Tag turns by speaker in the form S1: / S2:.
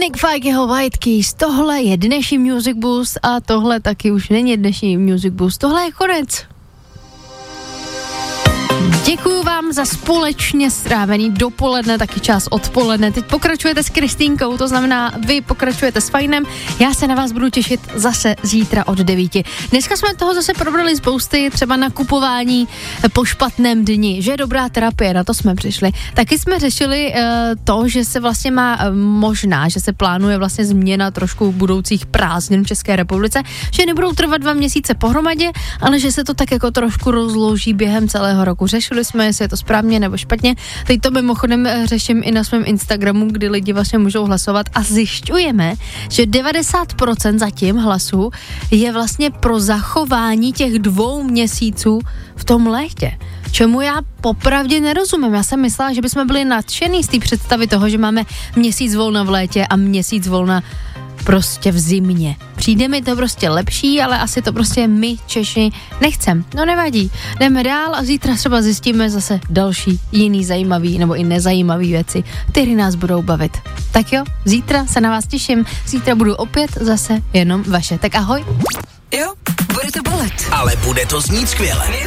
S1: Nick Fike, jeho White Keys, tohle je dnešní Music Boost a tohle taky už není dnešní Music Boost, tohle je konec. Děkuju vám za společně strávený dopoledne, taky čas odpoledne. Teď pokračujete s Kristýnkou, to znamená, vy pokračujete s Fajnem. Já se na vás budu těšit zase zítra od 9. Dneska jsme toho zase probrali spousty, třeba nakupování po špatném dni, že je dobrá terapie, na to jsme přišli. Taky jsme řešili to, že se vlastně možná, že se plánuje vlastně změna trošku budoucích prázdnin v České republice, že nebudou trvat 2 měsíce pohromadě, ale že se to tak jako trošku rozloží během celého roku. Řešili jsme, jestli je to správně nebo špatně. Teď to mimochodem řeším i na svém Instagramu, kdy lidi vlastně můžou hlasovat a zjišťujeme, že 90% zatím hlasů je vlastně pro zachování těch 2 měsíců v tom létě. Čemu já popravdě nerozumím. Já jsem myslela, že bychom byli nadšený z té představy toho, že máme měsíc volna v létě a měsíc volna prostě v zimě. Přijde mi to prostě lepší, ale asi to prostě my Češi nechcem. No nevadí. Jdeme dál a zítra třeba zjistíme zase další jiný zajímavý nebo i nezajímavý věci, které nás budou bavit. Tak jo, zítra se na vás těším. Zítra budu opět zase jenom vaše. Tak ahoj.
S2: Jo, bude to bolet.
S3: Ale bude to znít skvěle.